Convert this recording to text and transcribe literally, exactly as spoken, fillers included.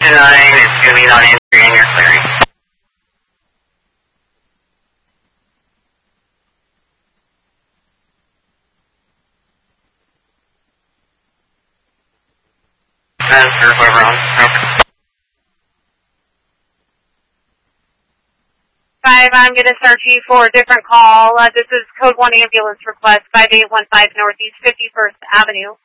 nine, it's going to be not entry in your clearing. That's for whoever owns the property. Five, I'm going to search you for a different call. Uh, this is Code one Ambulance Request, five eight one five Northeast fifty-first Avenue.